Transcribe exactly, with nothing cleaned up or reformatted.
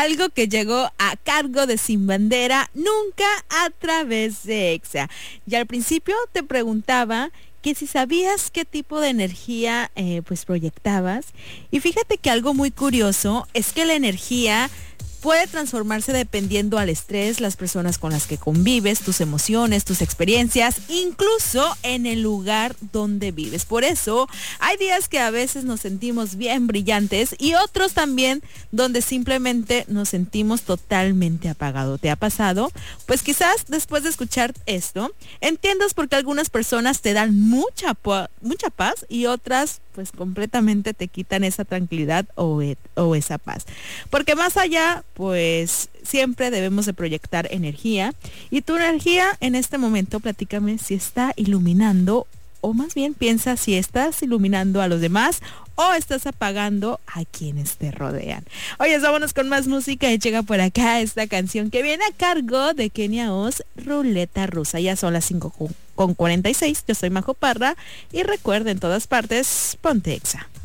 algo que llegó a cargo de Sin Bandera, nunca a través de Exa. Y al principio te preguntaba que si sabías qué tipo de energía eh, pues proyectabas. Y fíjate que algo muy curioso es que la energía puede transformarse dependiendo al estrés, las personas con las que convives, tus emociones, tus experiencias, incluso en el lugar donde vives. Por eso hay días que a veces nos sentimos bien brillantes y otros también donde simplemente nos sentimos totalmente apagados. ¿Te ha pasado? Pues quizás después de escuchar esto, entiendas por qué algunas personas te dan mucha, mucha paz y otras pues completamente te quitan esa tranquilidad o, o esa paz. Porque más allá, pues siempre debemos de proyectar energía. Y tu energía en este momento, platícame si está iluminando, o más bien piensa si estás iluminando a los demás o estás apagando a quienes te rodean. Oye, vámonos con más música y llega por acá esta canción que viene a cargo de Kenia Oz, Ruleta Rusa. Ya son las cinco con cuarenta y seis, yo soy Majo Parra y recuerda, en todas partes, ponte Exa.